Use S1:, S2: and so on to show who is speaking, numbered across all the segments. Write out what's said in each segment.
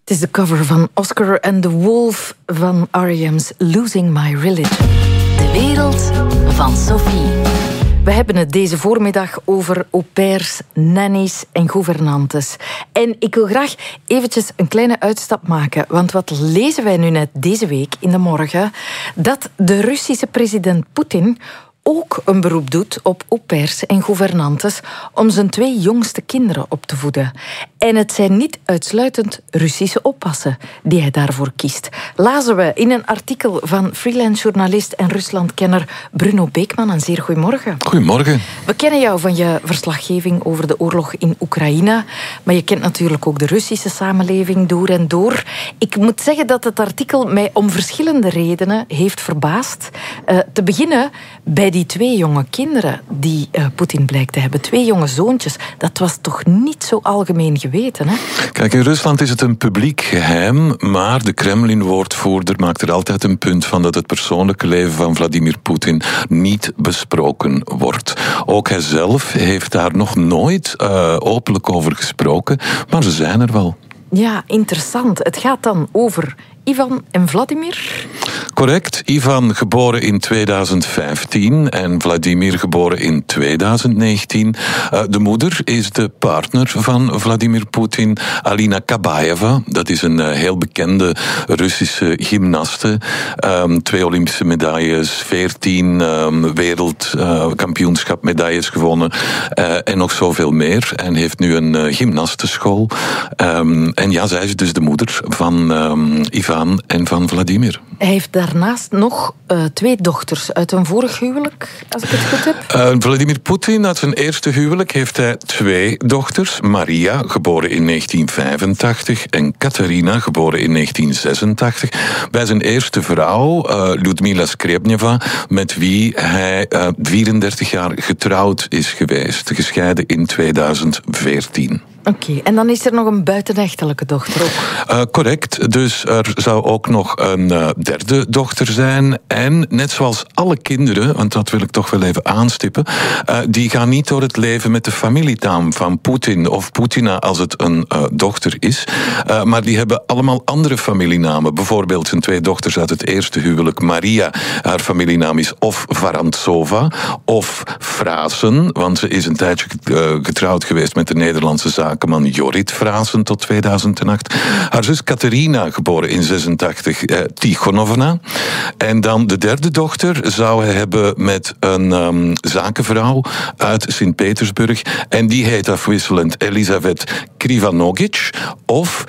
S1: Het is de cover van Oscar and the Wolf van R.E.M's Losing My Religion.
S2: De wereld van Sophie.
S1: We hebben het deze voormiddag over au pairs, nannies en gouvernantes. En ik wil graag eventjes een kleine uitstap maken. Want wat lezen wij nu net deze week in de morgen? Dat de Russische president Poetin ook een beroep doet op au pairs en gouvernantes om zijn 2 jongste kinderen op te voeden. En het zijn niet uitsluitend Russische oppassen die hij daarvoor kiest. Lazen we in een artikel van freelance journalist en Ruslandkenner Bruno Beekman. Een zeer goedemorgen.
S3: Goedemorgen.
S1: We kennen jou van je verslaggeving over de oorlog in Oekraïne, maar je kent natuurlijk ook de Russische samenleving door en door. Ik moet zeggen dat het artikel mij om verschillende redenen heeft verbaasd. Te beginnen bij die 2 jonge kinderen die Poetin blijkt te hebben. 2 jonge zoontjes. Dat was toch niet zo algemeen geweten, hè?
S3: Kijk, in Rusland is het een publiek geheim, maar de Kremlin-woordvoerder maakt er altijd een punt van dat het persoonlijke leven van Vladimir Poetin niet besproken wordt. Ook hij zelf heeft daar nog nooit openlijk over gesproken, maar ze zijn er wel.
S1: Ja, interessant. Het gaat dan over Ivan en Vladimir?
S3: Correct. Ivan geboren in 2015 en Vladimir geboren in 2019. De moeder is de partner van Vladimir Poetin, Alina Kabaeva. Dat is een heel bekende Russische gymnaste. 2 Olympische medailles, 14 wereldkampioenschap medailles gewonnen en nog zoveel meer. En heeft nu een gymnastenschool. En ja, zij is dus de moeder van Ivan en van Vladimir.
S1: Hij heeft daarnaast nog 2 dochters uit een vorig huwelijk, als ik het goed heb.
S3: Vladimir Poetin, uit zijn eerste huwelijk heeft hij 2 dochters. Maria, geboren in 1985, en Katerina, geboren in 1986. Bij zijn eerste vrouw, Lyudmila Skrebneva, met wie hij 34 jaar getrouwd is geweest. Gescheiden in 2014.
S1: Oké, en dan is er nog een buitenechtelijke dochter ook.
S3: Correct, dus er zou ook nog een 3e dochter zijn. En net zoals alle kinderen, want dat wil ik toch wel even aanstippen, die gaan niet door het leven met de familienaam van Poetin of Putina als het een dochter is. Maar die hebben allemaal andere familienamen. Bijvoorbeeld zijn 2 dochters uit het eerste huwelijk. Maria, haar familienaam is of Varantsova of Frasen, want ze is een tijdje getrouwd geweest met de Nederlandse zakenman Jorit Frasen tot 2008. Haar zus Katerina, geboren in 86, Tichonovna. En dan de 3e dochter zou hij hebben met een zakenvrouw uit Sint-Petersburg. En die heet afwisselend Elisabeth Krivanogic of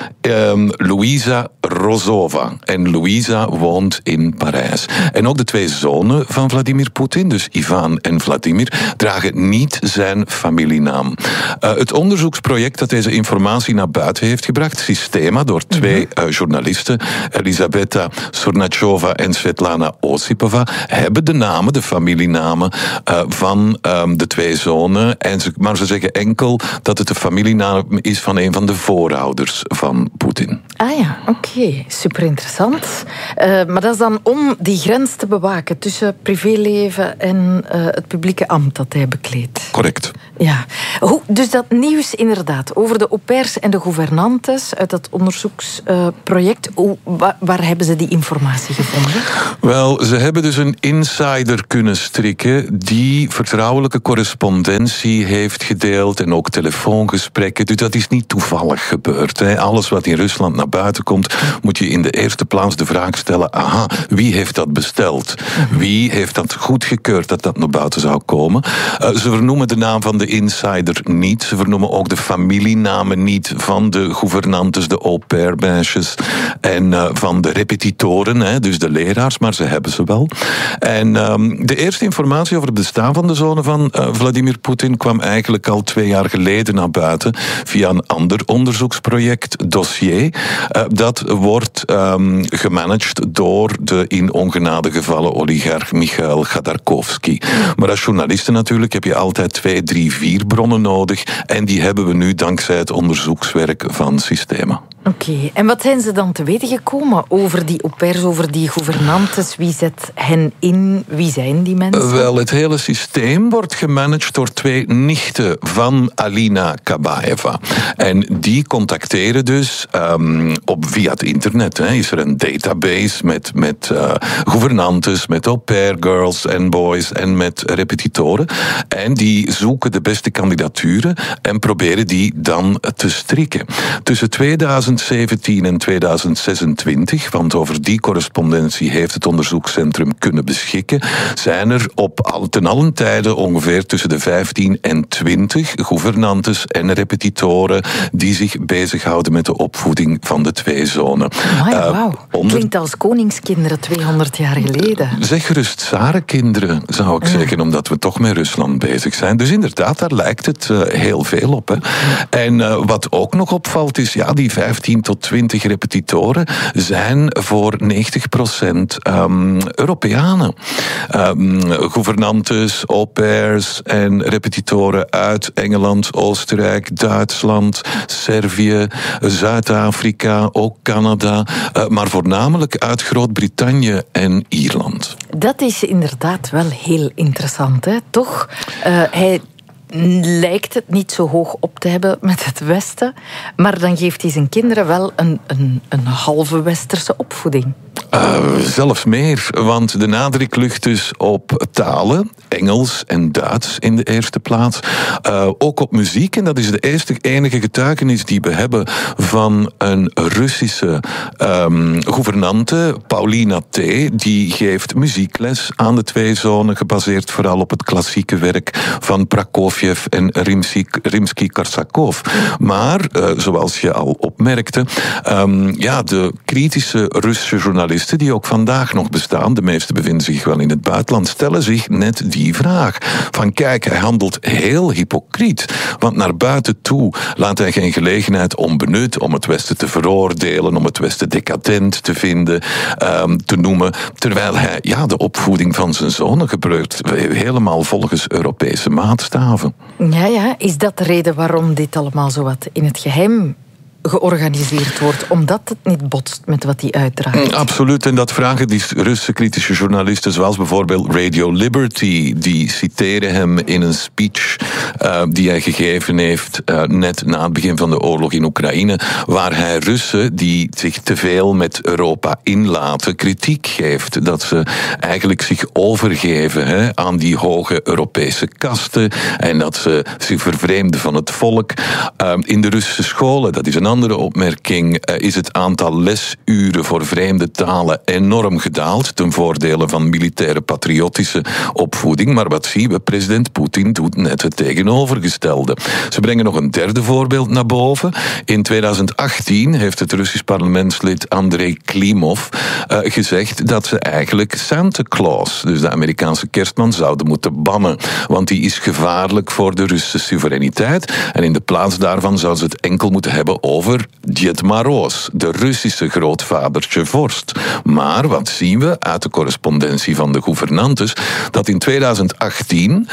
S3: Luisa Rozova. En Luisa woont in Parijs. En ook de 2 zonen van Vladimir Poetin, dus Ivan en Vladimir, dragen niet zijn familienaam. Het onderzoeksproject dat deze informatie naar buiten heeft gebracht, Systema, door 2 journalisten, Elisabetta Surnachova en Svetlana Osipova, hebben de namen, de familienamen van de 2 zonen. Maar ze zeggen enkel dat het de familienaam is van een van de voorouders van Poetin.
S1: Ah ja, oké. Super interessant. Maar dat is dan om die grens te bewaken tussen privéleven en het publieke ambt dat hij bekleedt.
S3: Correct.
S1: Ja. Dus dat nieuws inderdaad over de au pairs en de gouvernantes uit dat onderzoeksproject. Waar hebben ze die informatie gevonden?
S3: Wel, ze hebben dus een insider kunnen strikken die vertrouwelijke correspondentie heeft gedeeld en ook telefoongesprekken. Dus dat is niet toevallig gebeurd. Hè. Alles wat in Rusland naar buiten komt, moet je in de eerste plaats de vraag stellen, aha, wie heeft dat besteld? Wie heeft dat goedgekeurd dat dat naar buiten zou komen? Ze vernoemen de naam van de insider niet. Ze vernoemen ook de familienamen niet van de gouvernantes, de au pair meisjes en van de repetitoren, hè, dus de leraars, maar ze hebben ze wel. En de eerste informatie over het bestaan van de zonen van Vladimir Poetin kwam eigenlijk al 2 jaar geleden naar buiten via een ander onderzoeksproject, Dossier. Dat wordt gemanaged door de in ongenade gevallen oligarch Michail Khodorkovsky. Maar als journalisten natuurlijk heb je altijd 2, 3, 4 bronnen nodig en die hebben we nu dankzij het onderzoekswerk van Systema.
S1: Oké, en wat zijn ze dan te weten gekomen over die au pairs, over die gouvernantes? Wie zet hen in? Wie zijn die mensen?
S3: Wel, het hele systeem wordt gemanaged door 2 nichten van Alina Kabaeva. En die contacteren dus via het internet. Is er een database met gouvernantes, met au pair girls en boys en met repetitoren. En die zoeken de beste kandidaturen en proberen die dan te strikken. Tussen 2017 en 2026, want over die correspondentie heeft het onderzoekscentrum kunnen beschikken, zijn er ten allen tijde ongeveer tussen de 15 en 20 gouvernantes en repetitoren die zich bezighouden met de opvoeding van de 2 zonen.
S1: Wauw. Klinkt als koningskinderen 200 jaar geleden.
S3: Zeg gerust zarenkinderen, zou ik zeggen, omdat we toch met Rusland bezig zijn. Dus inderdaad, daar lijkt het heel veel op. Hè. En wat ook nog opvalt is, die 15 tot 20 repetitoren zijn voor 90% Europeanen. Gouvernantes, au pairs en repetitoren uit Engeland, Oostenrijk, Duitsland, Servië, Zuid-Afrika, ook Canada, maar voornamelijk uit Groot-Brittannië en Ierland.
S1: Dat is inderdaad wel heel interessant, hè? Toch? Hij lijkt het niet zo hoog op te hebben met het Westen, maar dan geeft hij zijn kinderen wel een halve westerse opvoeding.
S3: Zelfs meer, want de nadruk ligt dus op talen, Engels en Duits in de eerste plaats. Ook op muziek, en dat is de enige getuigenis die we hebben van een Russische gouvernante, Paulina T., die geeft muziekles aan de 2 zonen, gebaseerd vooral op het klassieke werk van Prokofjev en Rimsky-Korsakov. Maar, zoals je al opmerkte, de kritische Russische journalisten die ook vandaag nog bestaan, de meeste bevinden zich wel in het buitenland, stellen zich net die vraag. Van kijk, hij handelt heel hypocriet, want naar buiten toe laat hij geen gelegenheid onbenut om het Westen te veroordelen, om het Westen decadent te vinden, te noemen, terwijl hij de opvoeding van zijn zonen gebruikt, helemaal volgens Europese maatstaven.
S1: Ja, is dat de reden waarom dit allemaal zo wat in het geheim georganiseerd wordt, omdat het niet botst met wat hij uitdraagt?
S3: Absoluut, en dat vragen die Russische kritische journalisten, zoals bijvoorbeeld Radio Liberty, die citeren hem in een speech die hij gegeven heeft net na het begin van de oorlog in Oekraïne, waar hij Russen die zich te veel met Europa inlaten kritiek geeft. Dat ze eigenlijk zich overgeven aan die hoge Europese kasten en dat ze zich vervreemden van het volk. In de Russische scholen, dat is een andere opmerking, is het aantal lesuren voor vreemde talen enorm gedaald ten voordele van militaire patriotische opvoeding. Maar wat zien we? President Poetin doet net het tegenovergestelde. Ze brengen nog een derde voorbeeld naar boven. In 2018 heeft het Russisch parlementslid Andrei Klimov gezegd dat ze eigenlijk Santa Claus, dus de Amerikaanse kerstman, zouden moeten bannen. Want die is gevaarlijk voor de Russische soevereiniteit. En in de plaats daarvan zouden ze het enkel moeten hebben over Djed Moroz, de Russische grootvadertje vorst. Maar wat zien we uit de correspondentie van de gouvernantes? Dat in 2018,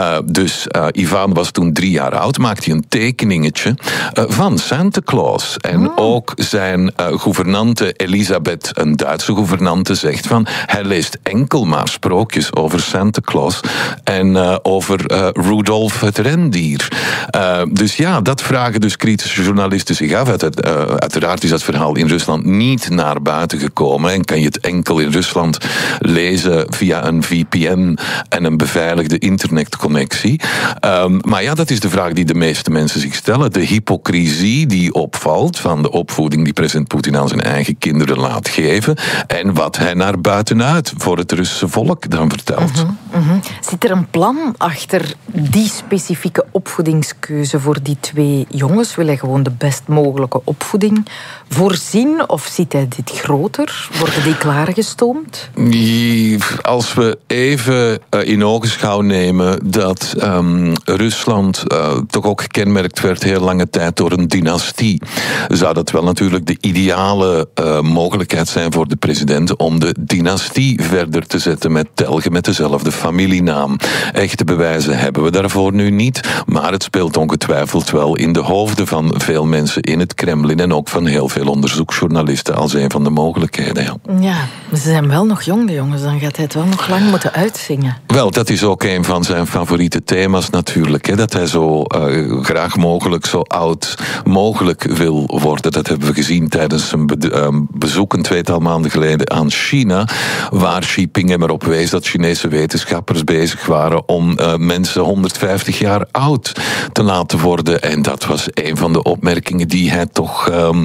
S3: Ivan was toen 3 jaar oud, maakte hij een tekeningetje van Santa Claus. En ook zijn gouvernante Elisabeth, een Duitse gouvernante, zegt van hij leest enkel maar sprookjes over Santa Claus en over Rudolf het rendier. Dus dat vragen dus kritische journalisten zich af. Uiteraard is dat verhaal in Rusland niet naar buiten gekomen en kan je het enkel in Rusland lezen via een VPN en een beveiligde internetconnectie. Maar dat is de vraag die de meeste mensen zich stellen. De hypocrisie die opvalt van de opvoeding die president Poetin aan zijn eigen kinderen laat geven en wat hij naar buitenuit voor het Russische volk dan vertelt.
S1: Zit er een plan achter die specifieke opvoedingskeuze voor die 2 jongens? Wil hij gewoon de best mogelijke opvoeding voorzien? Of ziet hij dit groter? Worden die klaargestoomd?
S3: Als we even in ogenschouw nemen dat Rusland toch ook gekenmerkt werd heel lange tijd door een dynastie, zou dat wel natuurlijk de ideale mogelijkheid zijn voor de president om de dynastie verder te zetten met telgen met dezelfde familienaam. Echte bewijzen hebben we daarvoor nu niet, maar het speelt ongetwijfeld wel in de hoofden van veel mensen in het Kremlin en ook van heel veel onderzoeksjournalisten als een van de mogelijkheden.
S1: Ja, maar ze zijn wel nog jong, de jongens. Dan gaat hij het wel nog lang moeten uitzingen.
S3: Wel, dat is ook een van zijn favoriete thema's natuurlijk. Hè, dat hij zo graag mogelijk zo oud mogelijk wil worden. Dat hebben we gezien tijdens een bezoek een tweetal maanden geleden aan China, waar Xi Jinping hem erop wees dat Chinese wetenschappers bezig waren om mensen 150 jaar oud te laten worden. En dat was een van de opmerkingen die hij toch,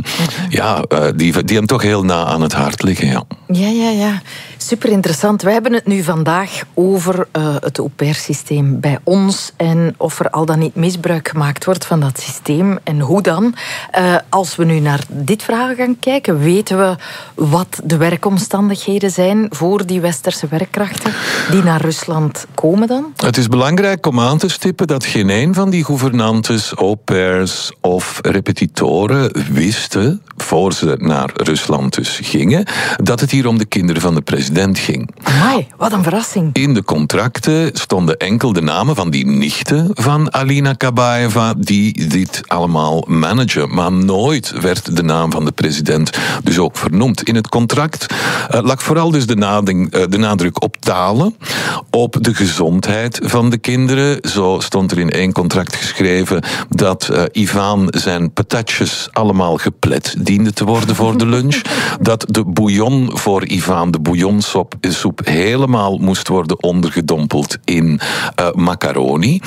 S3: die hem toch heel na aan het hart liggen.
S1: Ja. Super interessant. We hebben het nu vandaag over het au-pair-systeem bij ons en of er al dan niet misbruik gemaakt wordt van dat systeem en hoe dan. Als we nu naar dit verhaal gaan kijken, weten we wat de werkomstandigheden zijn voor die westerse werkkrachten die naar Rusland komen dan? Het
S3: is belangrijk om aan te stippen dat geen een van die gouvernantes, au-pairs of repetitoren wisten, voor ze naar Rusland dus gingen, dat het hier om de kinderen van de president ging.
S1: Amai, wat een verrassing.
S3: In de contracten stonden enkel de namen van die nichten van Alina Kabaeva die dit allemaal managen, maar nooit werd de naam van de president dus ook vernoemd. In het contract lag vooral dus de nadruk op talen, op de gezondheid van de kinderen. Zo stond er in één contract geschreven dat Ivan zijn patatjes allemaal geplet diende te worden voor de lunch. Dat de bouillon voor Ivan, de bouillonsoep, helemaal moest worden ondergedompeld in macaroni.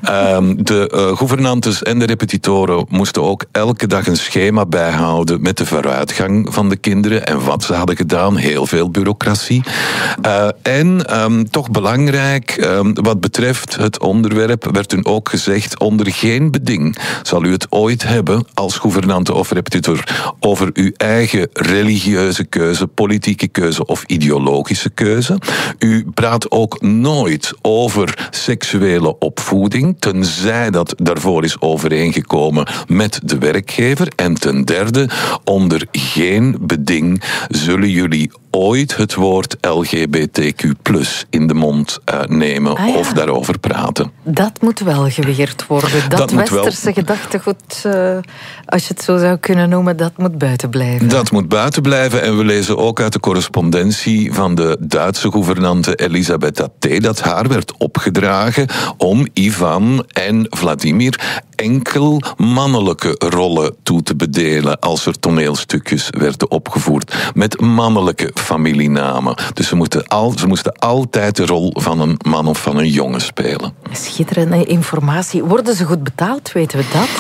S3: De gouvernantes en de repetitoren moesten ook elke dag een schema bijhouden met de vooruitgang van de kinderen en wat ze hadden gedaan. Heel veel bureaucratie. En toch belangrijk, wat betreft het onderwerp, werd toen ook gezegd, onder geen beding zal u het ooit hebben als gouvernante of repetitor over uw eigen religieuze keuze, politieke keuze of ideologische keuze. U praat ook nooit over seksuele opvoeding, tenzij dat daarvoor is overeengekomen met de werkgever. En ten derde, onder geen beding zullen jullie ooit het woord LGBTQ+ in de mond nemen of daarover praten.
S1: Dat moet wel geweerd worden. Dat westerse gedachtegoed, als je het zo zou kunnen noemen, dat moet buiten blijven.
S3: Dat moet buiten blijven. En we lezen ook uit de correspondentie van de Duitse gouvernante Elisabeth T. dat haar werd opgedragen om Ivan en Vladimir enkel mannelijke rollen toe te bedelen als er toneelstukjes werden opgevoerd met mannelijke familienamen. Dus ze moesten altijd de rol van een man of van een jongen spelen.
S1: Schitterende informatie. Worden ze goed betaald, weten we dat?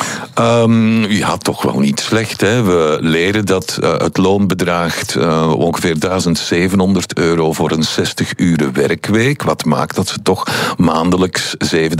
S3: Ja, toch wel niet slecht. Hè. We leren dat het loon bedraagt ongeveer €1.700 voor een 60-uren werkweek. Wat maakt dat ze toch maandelijks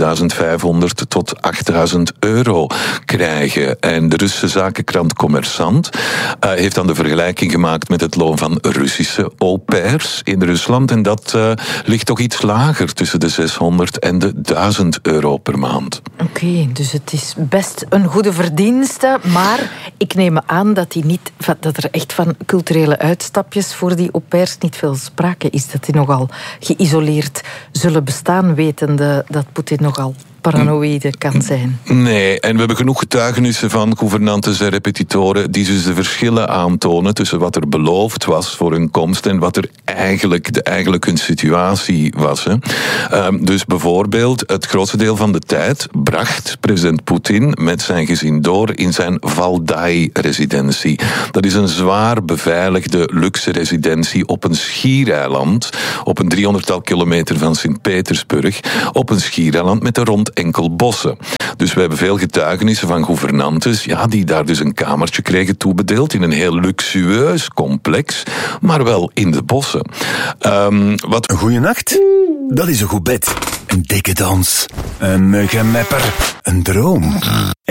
S3: €7.500 tot €8.000 krijgen. En de Russische zakenkrant Commerçant heeft dan de vergelijking gemaakt met het loon van Russische au-pairs in Rusland. En dat ligt toch iets lager, tussen de €600 en de €1.000 per maand.
S1: Oké, dus het is best een goede verdienste, maar ik neem aan dat er echt van culturele uitstapjes voor die au-pairs niet veel sprake is. Dat die nogal geïsoleerd zullen bestaan, wetende dat Poetin nogal paranoïde kan zijn.
S3: Nee, en we hebben genoeg getuigenissen van gouvernantes en repetitoren die dus de verschillen aantonen tussen wat er beloofd was voor hun komst en wat er eigenlijk hun situatie was. Hè. Dus bijvoorbeeld, het grootste deel van de tijd bracht president Poetin met zijn gezin door in zijn Valdai-residentie. Dat is een zwaar beveiligde luxe residentie op een schiereiland, op een 300-tal kilometer van Sint-Petersburg, op een schiereiland met er rond enkel bossen. Dus we hebben veel getuigenissen van gouvernantes, die daar dus een kamertje kregen toebedeeld in een heel luxueus complex, maar wel in de bossen.
S4: Een goeie nacht? Dat is een goed bed. Een dikke dans. Een muggenmepper. Een droom.